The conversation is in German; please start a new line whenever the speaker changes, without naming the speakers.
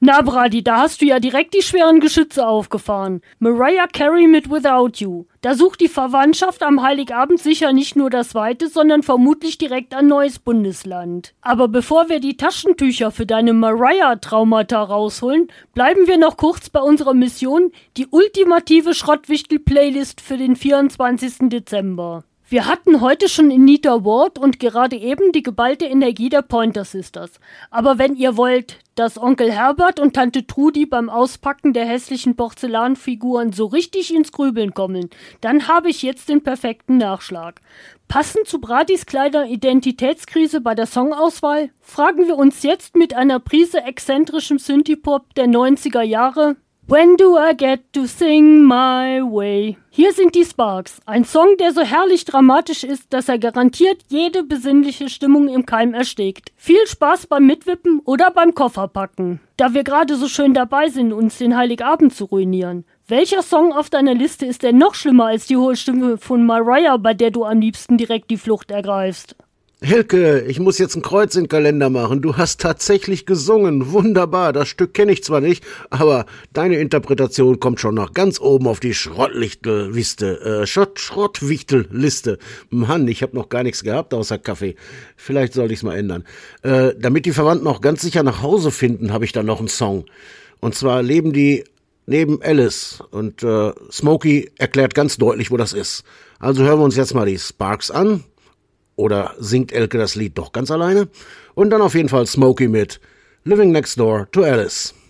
Na Brady, da hast du ja direkt die schweren Geschütze aufgefahren. Mariah Carey mit Without You. Da sucht die Verwandtschaft am Heiligabend sicher nicht nur das Weite, sondern vermutlich direkt ein neues Bundesland. Aber bevor wir die Taschentücher für deine Mariah-Traumata rausholen, bleiben wir noch kurz bei unserer Mission, die ultimative Schrottwichtel-Playlist für den 24. Dezember. Wir hatten heute schon Anita Ward und gerade eben die geballte Energie der Pointer Sisters. Aber wenn ihr wollt, dass Onkel Herbert und Tante Trudi beim Auspacken der hässlichen Porzellanfiguren so richtig ins Grübeln kommen, dann habe ich jetzt den perfekten Nachschlag. Passend zu Bradis kleiner Identitätskrise bei der Songauswahl, fragen wir uns jetzt mit einer Prise exzentrischem Synthie-Pop der 90er Jahre: When do I get to sing my way? Hier sind die Sparks, ein Song, der so herrlich dramatisch ist, dass er garantiert jede besinnliche Stimmung im Keim erstickt. Viel Spaß beim Mitwippen oder beim Kofferpacken. Da wir gerade so schön dabei sind, uns den Heiligabend zu ruinieren. Welcher Song auf deiner Liste ist denn noch schlimmer als die hohe Stimme von Mariah, bei der du am liebsten direkt die Flucht ergreifst?
Hilke, ich muss jetzt ein Kreuz in den Kalender machen. Du hast tatsächlich gesungen. Wunderbar. Das Stück kenne ich zwar nicht, aber deine Interpretation kommt schon noch ganz oben auf die Schrottwichtel-Liste. Mann, ich habe noch gar nichts gehabt außer Kaffee. Vielleicht sollte ich es mal ändern. Damit die Verwandten auch ganz sicher nach Hause finden, habe ich da noch einen Song. Und zwar leben die neben Alice. Und Smokey erklärt ganz deutlich, wo das ist. Also hören wir uns jetzt mal die Sparks an. Oder singt Elke das Lied doch ganz alleine? Und dann auf jeden Fall Smokey mit Living Next Door to Alice.